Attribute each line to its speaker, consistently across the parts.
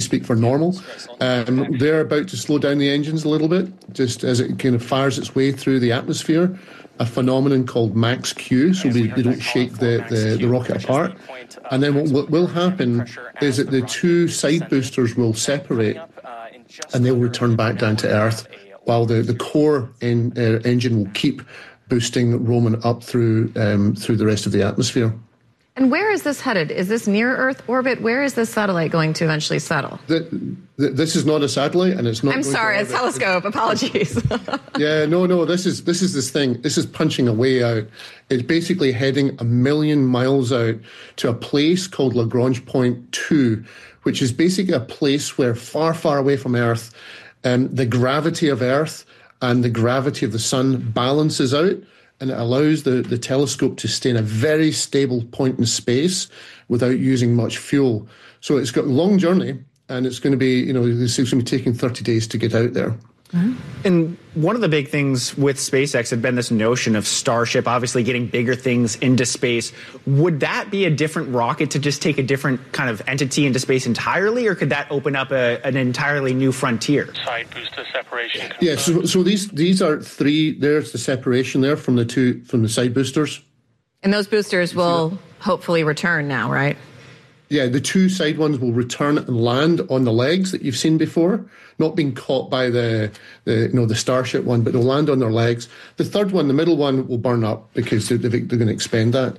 Speaker 1: speak, for normal. They're about to slow down the engines a little bit, just as it kind of fires its way through the atmosphere, a phenomenon called max Q, so they don't shake the rocket apart. And then what will happen is that the two side boosters will separate and they'll return back down to Earth, while the core engine will keep boosting Roman up through the rest of the atmosphere.
Speaker 2: And where is this headed? Is this near Earth orbit? Where is this satellite going to eventually settle?
Speaker 1: This is not a satellite, and it's not.
Speaker 2: I'm sorry, a telescope. Apologies.
Speaker 1: Yeah, no. This is this thing. This is punching a way out. It's basically heading 1 million miles out to a place called Lagrange Point 2, which is basically a place where far, far away from Earth, the gravity of Earth and the gravity of the sun balances out. And it allows the telescope to stay in a very stable point in space without using much fuel. So it's got a long journey, and it's going to be, it's going to be taking 30 days to get out there.
Speaker 3: Mm-hmm. And one of the big things with SpaceX had been this notion of Starship, obviously getting bigger things into space. Would that be a different rocket to just take a different kind of entity into space entirely, or could that open up an entirely new frontier?
Speaker 4: Side booster separation.
Speaker 1: Yeah, so these are three. There's the separation there from the side boosters.
Speaker 2: And those boosters will hopefully return now, right?
Speaker 1: Yeah, the two side ones will return and land on the legs that you've seen before, not being caught by the Starship one, but they'll land on their legs. The third one, the middle one, will burn up because they're going to expend that.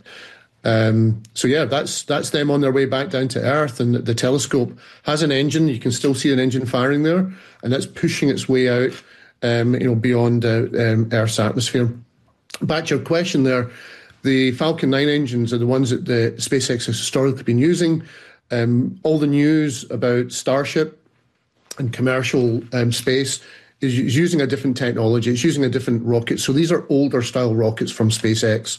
Speaker 1: So yeah, that's them on their way back down to Earth, and the telescope has an engine. You can still see an engine firing there, and that's pushing its way out, beyond Earth's atmosphere. Back to your question there. The Falcon 9 engines are the ones that the SpaceX has historically been using. All the news about Starship and commercial space is using a different technology. It's using a different rocket. So these are older style rockets from SpaceX.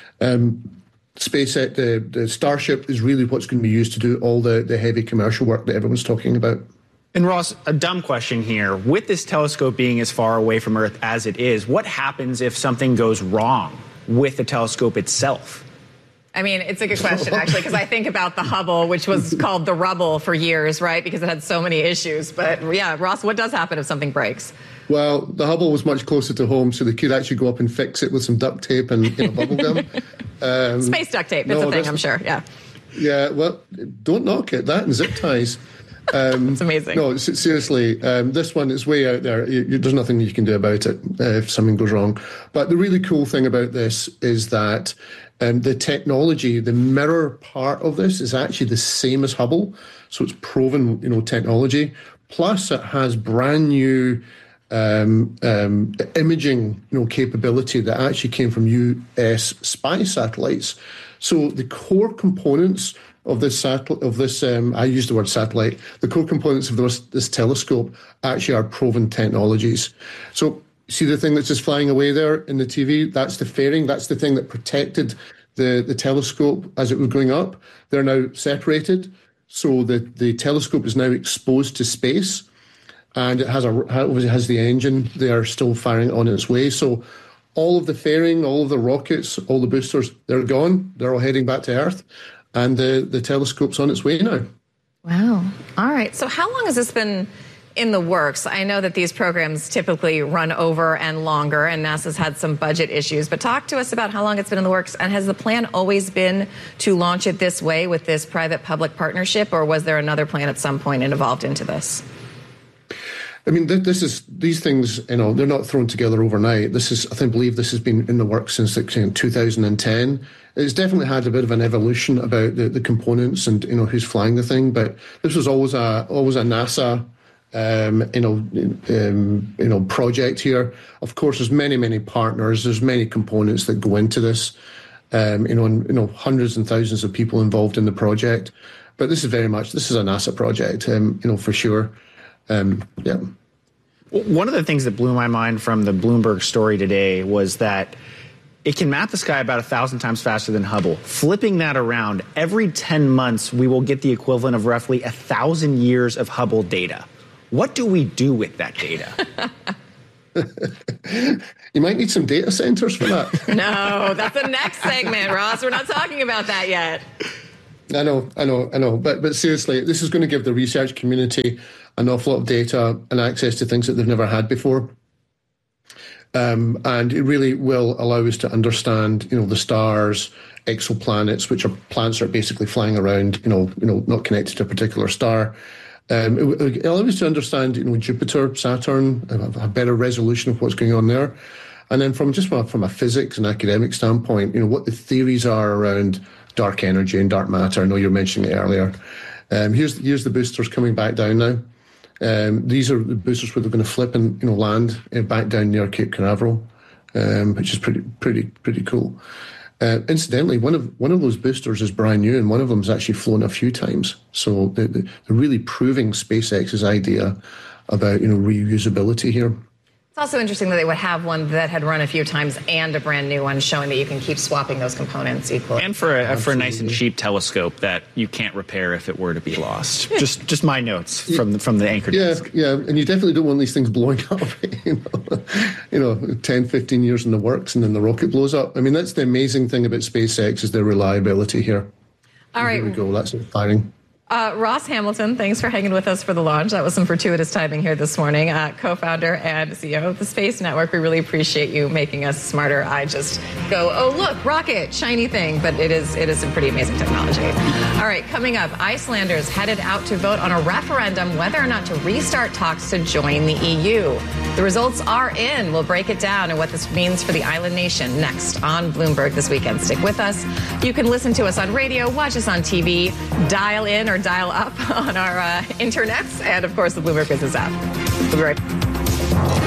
Speaker 1: SpaceX, the Starship is really what's going to be used to do all the heavy commercial work that everyone's talking about.
Speaker 3: And Ross, a dumb question here. With this telescope being as far away from Earth as it is, what happens if something goes wrong with the telescope itself?
Speaker 2: I mean, it's a good question, actually, because I think about the Hubble, which was called the rubble for years, right? Because it had so many issues. But yeah, Ross, what does happen if something breaks?
Speaker 1: Well, the Hubble was much closer to home, so they could actually go up and fix it with some duct tape and bubble gum.
Speaker 2: Space duct tape, it's a thing, I'm sure, yeah.
Speaker 1: Yeah, well, don't knock it, that and zip ties.
Speaker 2: It's amazing.
Speaker 1: No, seriously, this one is way out there. There's nothing you can do about it if something goes wrong. But the really cool thing about this is that the technology, the mirror part of this is actually the same as Hubble. So it's proven, technology. Plus it has brand new imaging, capability that actually came from US spy satellites. So the core components of this I use the word satellite. The core components of this telescope actually are proven technologies. So see the thing that's just flying away there in the TV? That's the fairing. That's the thing that protected the telescope as it was going up. They're now separated, so that the telescope is now exposed to space, and it obviously has the engine. They are still firing on its way. So all of the fairing, all of the rockets, all the boosters, they're gone. They're all heading back to Earth. And the telescope's on its way now.
Speaker 2: Wow. All right. So how long has this been in the works? I know that these programs typically run over and longer, and NASA's had some budget issues. But talk to us about how long it's been in the works. And has the plan always been to launch it this way with this private-public partnership, or was there another plan at some point involved into this?
Speaker 1: I mean, these things, they're not thrown together overnight. I believe this has been in the works since 2010. It's definitely had a bit of an evolution about the components and who's flying the thing, but this was always a NASA project here. Of course, there's many partners. There's many components that go into this. Hundreds and thousands of people involved in the project, but this is a NASA project. For sure. Yeah.
Speaker 3: One of the things that blew my mind from the Bloomberg story today was that it can map the sky about 1,000 times faster than Hubble. Flipping that around, every 10 months, we will get the equivalent of roughly 1,000 years of Hubble data. What do we do with that data?
Speaker 1: You might need some data centers for that.
Speaker 2: No, that's the next segment, Ross. We're not talking about that yet.
Speaker 1: I know. But seriously, this is going to give the research community an awful lot of data and access to things that they've never had before. And it really will allow us to understand, the stars, exoplanets, which are planets that are basically flying around, not connected to a particular star. It allows us to understand, Jupiter, Saturn, a better resolution of what's going on there. And then from a physics and academic standpoint, what the theories are around dark energy and dark matter. I know you were mentioning it earlier. Here's the boosters coming back down now. These are the boosters where they're going to flip and land back down near Cape Canaveral, which is pretty cool. Incidentally, one of those boosters is brand new, and one of them has actually flown a few times. So they're really proving SpaceX's idea about reusability here.
Speaker 2: It's also interesting that they would have one that had run a few times and a brand new one, showing that you can keep swapping those components equally.
Speaker 3: And for a nice and cheap telescope that you can't repair if it were to be lost. just my notes from the anchor desk.
Speaker 1: Yeah, and you definitely don't want these things blowing up. 10, 15 years in the works, and then the rocket blows up. I mean, that's the amazing thing about SpaceX is their reliability here.
Speaker 2: All right,
Speaker 1: here we go. That's inspiring.
Speaker 2: Ross Hamilton, thanks for hanging with us for the launch. That was some fortuitous timing here this morning. Co-founder and CEO of the Space Network. We really appreciate you making us smarter. I just go, oh, look, rocket, shiny thing. But it is some pretty amazing technology. All right, coming up, Icelanders headed out to vote on a referendum whether or not to restart talks to join the EU. The results are in. We'll break it down and what this means for the island nation next on Bloomberg this weekend. Stick with us. You can listen to us on radio, watch us on TV, dial in or dial up on our internets, and of course the Bloomberg Business app. We'll be right back.